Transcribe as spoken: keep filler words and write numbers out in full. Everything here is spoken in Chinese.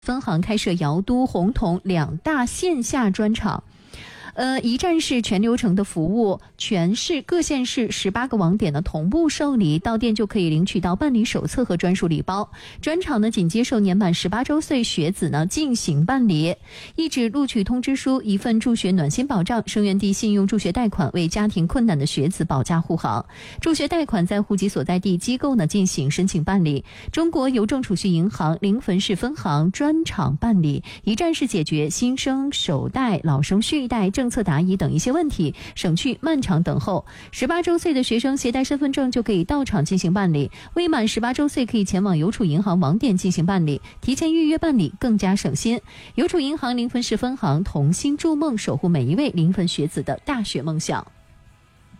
分行开设瑶都、洪桐两大线下专场。呃，一站式全流程的服务，全市各县市十八个网点的同步受理，到店就可以领取到办理手册和专属礼包。专场呢，仅接受年满十八周岁学子呢进行办理。一纸录取通知书，一份助学暖心保障，生源地信用助学贷款为家庭困难的学子保驾护航。助学贷款在户籍所在地机构呢进行申请办理。中国邮政储蓄银行临汾市分行专场办理，一站式解决新生首贷、老生续贷、政策答疑等一些问题，省去漫长等候。十八周岁的学生携带身份证就可以到场进行办理，未满十八周岁可以前往邮储银行网点进行办理，提前预约办理更加省心。邮储银行临汾市分行同心筑梦，守护每一位临汾学子的大学梦想。